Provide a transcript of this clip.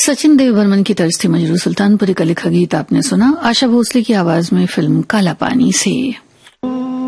सचिन देव बर्मन की तर्ज थी मजरू सुल्तानपुरी का लिखा गीत आपने सुना आशा भोसले की आवाज में फिल्म काला पानी से।